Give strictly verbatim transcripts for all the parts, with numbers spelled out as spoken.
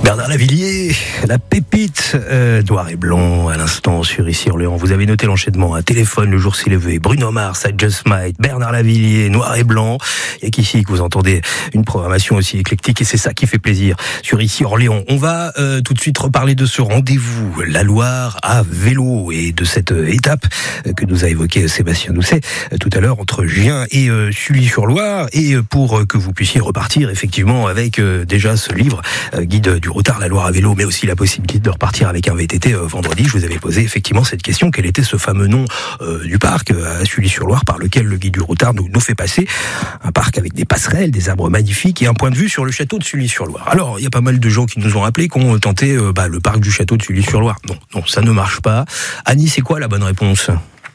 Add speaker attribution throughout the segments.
Speaker 1: Bernard Lavilliers, la pépite euh, noir et blanc à l'instant sur Ici Orléans. Vous avez noté l'enchaînement, un téléphone le jour s'est levé, Bruno Mars, I Just Might, Bernard Lavilliers, noir et blanc. Et qu'ici que vous entendez une programmation aussi éclectique et c'est ça qui fait plaisir sur Ici Orléans. On va euh, tout de suite reparler de ce rendez-vous, la Loire à vélo et de cette euh, étape euh, que nous a évoqué Sébastien Doucet euh, tout à l'heure entre Gien et euh, Sully-sur-Loire et euh, pour euh, que vous puissiez repartir effectivement avec euh, déjà ce livre euh, guide du routard la Loire à vélo mais aussi la possibilité de repartir avec un V T T euh, vendredi. Je vous avais posé effectivement cette question, quel était ce fameux nom euh, du parc euh, à Sully-sur-Loire par lequel le guide du routard nous, nous fait passer, un parc avec des passerelles, des arbres magnifiques et un point de vue sur le château de Sully-sur-Loire. Alors il y a pas mal de gens qui nous ont rappelé qui ont tenté euh, bah, le parc du château de Sully-sur-Loire. Non, non, ça ne marche pas. Annie, c'est quoi la bonne réponse ?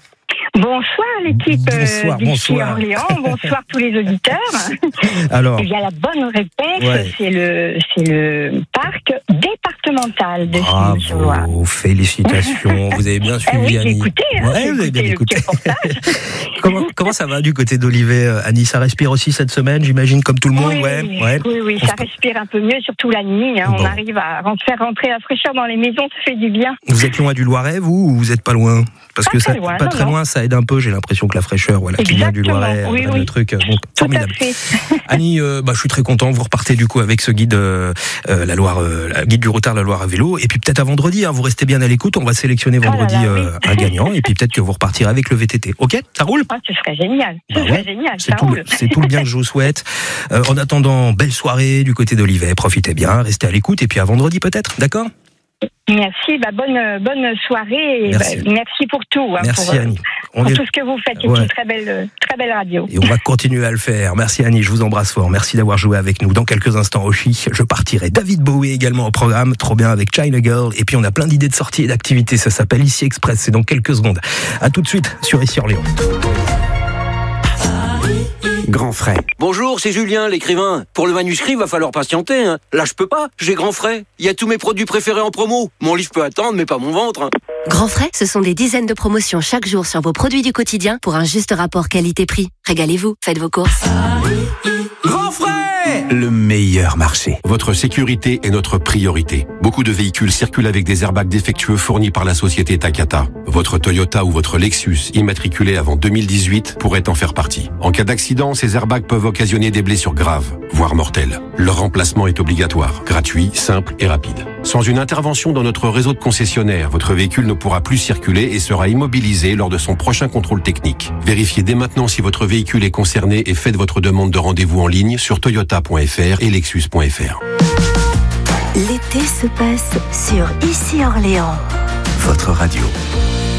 Speaker 2: Bonsoir l'équipe
Speaker 1: bonsoir,
Speaker 2: d'Ici
Speaker 1: bonsoir.
Speaker 2: Orléans, bonsoir tous les auditeurs.
Speaker 1: Alors,
Speaker 2: il y a la bonne réponse,
Speaker 1: ouais.
Speaker 2: c'est le c'est le parc départemental de Sully-sur-Loire.
Speaker 1: Bravo, félicitations, vous avez bien suivi
Speaker 2: eh oui, j'ai
Speaker 1: Annie.
Speaker 2: écouté, hein,
Speaker 1: ouais,
Speaker 2: j'ai
Speaker 1: vous avez bien écouté.
Speaker 2: écouté.
Speaker 1: comment, comment ça va du côté d'Olivet, Annie? Ça respire aussi cette semaine, j'imagine, comme tout le monde?
Speaker 2: Oui,
Speaker 1: ouais,
Speaker 2: oui,
Speaker 1: ouais.
Speaker 2: oui, oui, ça respire un peu mieux, surtout la nuit. Hein,
Speaker 1: Bon.
Speaker 2: On arrive à faire rentrer la fraîcheur dans les maisons, ça fait du bien.
Speaker 1: Vous êtes loin du Loiret, vous, ou vous n'êtes pas loin? Parce
Speaker 2: Pas
Speaker 1: que
Speaker 2: très
Speaker 1: ça,
Speaker 2: loin,
Speaker 1: pas
Speaker 2: non,
Speaker 1: très
Speaker 2: non.
Speaker 1: loin, ça aide un peu. J'ai l'impression que la fraîcheur, voilà, qui vient du
Speaker 2: Exactement,
Speaker 1: Loiret,
Speaker 2: oui,
Speaker 1: euh,
Speaker 2: oui.
Speaker 1: le truc, donc
Speaker 2: Tout
Speaker 1: formidable.
Speaker 2: à fait.
Speaker 1: Annie, euh, bah, je suis très content. Vous repartez du coup avec ce guide, euh, euh, la Loire, euh, la guide du routard, la Loire à vélo. Et puis peut-être à vendredi, hein, vous restez bien à l'écoute. On va sélectionner vendredi
Speaker 2: Oh là là,
Speaker 1: euh,
Speaker 2: oui.
Speaker 1: un gagnant. Et puis peut-être que vous repartirez avec le V T T. Ok, ça roule?
Speaker 2: Ah, ce serait génial. Ce
Speaker 1: Bah
Speaker 2: serait
Speaker 1: ouais,
Speaker 2: génial,
Speaker 1: c'est
Speaker 2: ça
Speaker 1: tout,
Speaker 2: roule.
Speaker 1: le, c'est tout le bien que je vous souhaite. Euh, en attendant, belle soirée du côté d'Olivet. Profitez bien, restez à l'écoute. Et puis à vendredi peut-être, d'accord?
Speaker 2: Merci, bah bonne bonne soirée et
Speaker 1: Merci.
Speaker 2: bah, merci pour tout. Hein,
Speaker 1: Merci
Speaker 2: pour,
Speaker 1: Annie. On
Speaker 2: pour
Speaker 1: est...
Speaker 2: tout ce que vous faites, c'est
Speaker 1: Ouais.
Speaker 2: une très belle très belle radio.
Speaker 1: Et on va continuer à le faire. Merci Annie, je vous embrasse fort. Merci d'avoir joué avec nous. Dans quelques instants, Oshi, je partirai. David Bowie également au programme, trop bien avec China Girl. Et puis on a plein d'idées de sorties et d'activités. Ça s'appelle Ici Express. C'est dans quelques secondes. À tout de suite sur Ici Orléans.
Speaker 3: Grand frais.
Speaker 4: Bonjour, c'est Julien, l'écrivain. Pour le manuscrit, va falloir patienter. Hein. Là, je peux pas. J'ai Grand Frais. Il y a tous mes produits préférés en promo. Mon livre peut attendre, mais pas mon ventre. Hein.
Speaker 5: Grand Frais, ce sont des dizaines de promotions chaque jour sur vos produits du quotidien pour un juste rapport qualité-prix. Régalez-vous, faites vos courses.
Speaker 3: Grand frais. Le meilleur marché.
Speaker 6: Votre sécurité est notre priorité. Beaucoup de véhicules circulent avec des airbags défectueux fournis par la société Takata. Votre Toyota ou votre Lexus, immatriculé avant deux mille dix-huit, pourrait en faire partie. En cas d'accident, ces airbags peuvent occasionner des blessures graves, voire mortelles. Leur remplacement est obligatoire, gratuit, simple et rapide. Sans une intervention dans notre réseau de concessionnaires, votre véhicule ne pourra plus circuler et sera immobilisé lors de son prochain contrôle technique. Vérifiez dès maintenant si votre véhicule est concerné et faites votre demande de rendez-vous en ligne sur toyota point f r et lexus point f r.
Speaker 7: L'été se passe sur Ici Orléans.
Speaker 3: Votre radio.